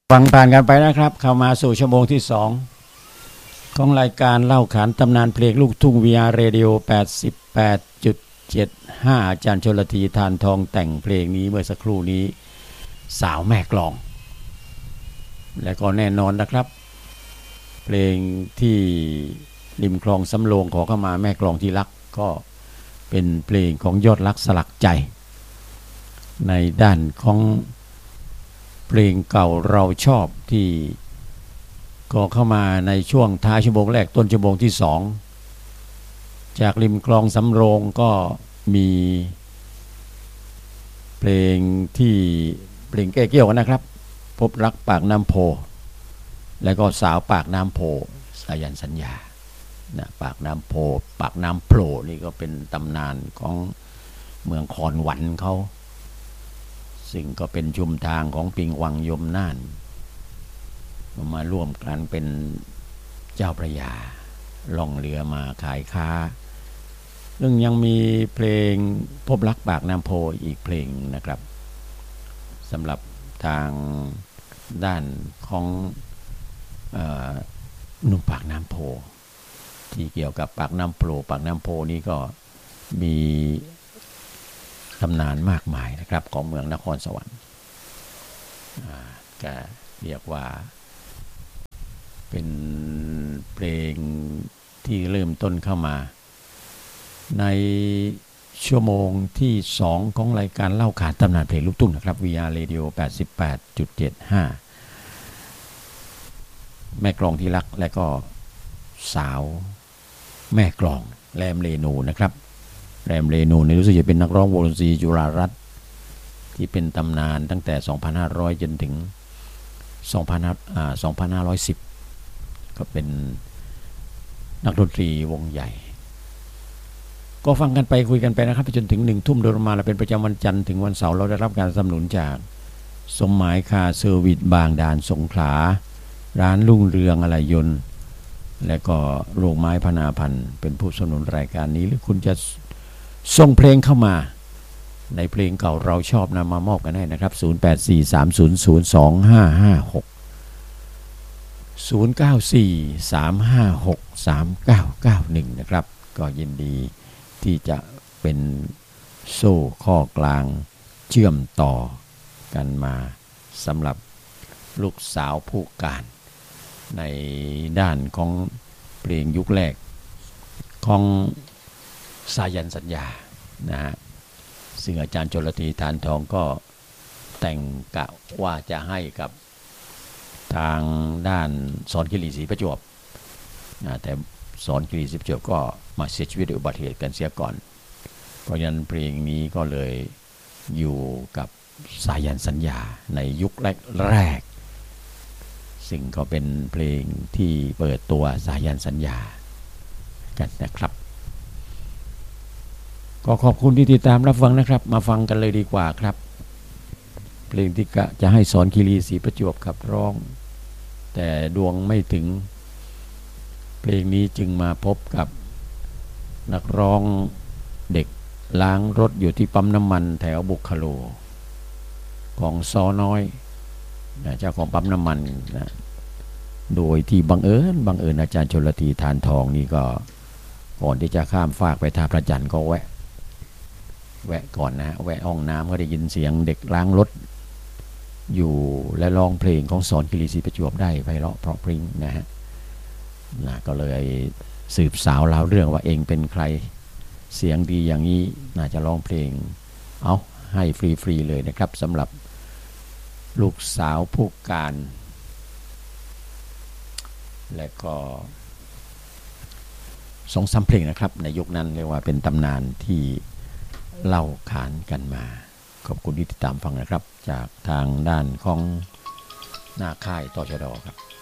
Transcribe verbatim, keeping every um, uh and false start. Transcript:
ฟังผ่านกันไปนะครับเข้ามาสู่ชั่วโมงที่สองของรายการเล่าขานตำนานเพลงลูกทุ่ง วี อาร์ Radio แปดสิบแปดจุดเจ็ดห้า อาจารย์ชลธีทานทองแต่งเพลงนี้เมื่อสักครู่นี้สาวแม่กลองและก็แน่นอนนะครับเพลงที่ริมคลองสำโรงขอเข้ามาแม่กลองที่รักก็เป็นเพลงของยอดรักสลักใจในด้านของเพลงเก่าเราชอบที่ก็เข้ามาในช่วงท้ายชั่วโมงแรกต้นชั่วโมงที่สองจากริมคลองสำโรงก็มีเพลงที่เพลงแก้เกี่ยวกันนะครับพบรักปากน้ำโพแล้วก็สาวปากน้ำโพสายันสัญญานะปากน้ำโพปากน้ำโผล่นี่ก็เป็นตำนานของเมืองคอนหวันเขาซึ่งก็เป็นชุมทางของปิงวังยมน่านมาร่วมกันเป็นเจ้าพระยาล่องเรือมาขายค้าซึ่งยังมีเพลงพบรักปากน้ำโพอีกเพลงนะครับสำหรับทางด้านของเอ่อหนุ่มปากน้ำโพที่เกี่ยวกับปากน้ำโพปากน้ำโพนี้ก็มีตำนานมากมายนะครับของเมืองนครสวรรค์ก็เรียกว่าเป็นเพลงที่เริ่มต้นเข้ามาในชั่วโมงที่สองของรายการเล่าขานตำนานเพลงลูกทุ่งนะครับ วี อาร์ Radio แปดสิบแปดจุดเจ็ดห้า แม่กลองที่รักและก็สาวแม่กลองแรมเรนูนะครับแรมเรนูนี่รู้สึกจะเป็นนักร้องวงดนตรีจุฬารัตน์ที่เป็นตำนานตั้งแต่สองพันห้าร้อยจนถึงสองพันห้าร้อยสิบก็เป็นนักดนตรีวงใหญ่ก็ฟังกันไปคุยกันไปนะครับไปจนถึงหนึ่งทุ่มโดยประมาณและเป็นประจำวันจันทร์ถึงวันเสาร์เราได้รับการสนับสนุนจากสมหมายคาร์เซอร์วิสบางด่านสงขลาร้านรุ่งเรืองอะไรยนต์และก็โรงไม้พนาพันธ์เป็นผู้สนับสนุนรายการนี้หรือคุณจะส่งเพลงเข้ามาในเพลงเก่าเราชอบนำมามอบกันให้นะครับศูนย์ แปด สี่ สาม ศูนย์ ศูนย์ สอง ห้า ห้า หก ศูนย์ เก้า สี่ สาม ห้า หก สาม เก้า เก้า หนึ่งนะครับก็ยินดีที่จะเป็นโซ่ข้อกลางเชื่อมต่อกันมาสำหรับลูกสาวผู้การในด้านของเพลงยุคแรกของสายันสัญญานะฮะซึ่งอาจารย์ชลธีทานทองก็แต่งกะว่าจะให้กับทางด้านสอนกิรีศรีประจวบนะแต่สอนกิรีศรีประจวบก็มาเสียชีวิตด้วยอุบัติเหตุกันเสียก่อนเพราะฉะนั้นเพลงนี้ก็เลยอยู่กับสายันสัญญาในยุคแรกๆซึ่งก็เป็นเพลงที่เปิดตัวสายันสัญญากันนะครับก็ขอบคุณที่ติดตามรับฟังนะครับมาฟังกันเลยดีกว่าครับเพลงที่กะจะให้สอนคีรีศรีประจวบขับร้องแต่ดวงไม่ถึงเพลงนี้จึงมาพบกับนักร้องเด็กล้างรถอยู่ที่ปั๊มน้ำมันแถวบุคโลของซอน้อยนะเจ้าของปั๊มน้ำมันนะโดยที่บังเอิญบังเอิญอาจารย์ชลธีทานทองนี่ก็ก่อนที่จะข้ามฟากไปท่าพระจันทร์ก็แวะแวะก่อนนะแวะห้องน้ำก็ได้ยินเสียงเด็กล้างรถอยู่และร้องเพลงของสอนกิรีศรีประจวบได้ไพเราะเพราะพริ้งนะฮะนะก็เลยสืบสาวราวเรื่องว่าเองเป็นใครเสียงดีอย่างนี้น่าจะร้องเพลงเอาให้ฟรีๆเลยนะครับสำหรับลูกสาวผู้การและก็สองสามเพลงนะครับในยุคนั้นเรียกว่าเป็นตำนานที่เล่าขานกันมาขอบคุณที่ติดตามฟังนะครับจากทางด้านของหน้าค่ายตชด.ครับ